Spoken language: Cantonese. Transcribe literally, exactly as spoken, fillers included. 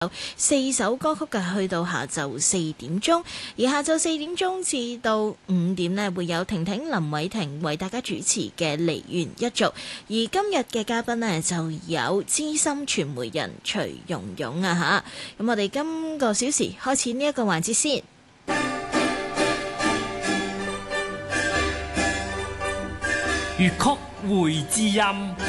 四首歌曲嘅，去到下晝四點鐘，而下晝四點鐘至到五點呢，會有婷婷、林偉霆為大家主持嘅梨園一族。而今日嘅嘉賓呢，就有資深傳媒人徐蓉蓉啊吓。咁我哋今個小時開始呢一個環節先。 粵曲會知音。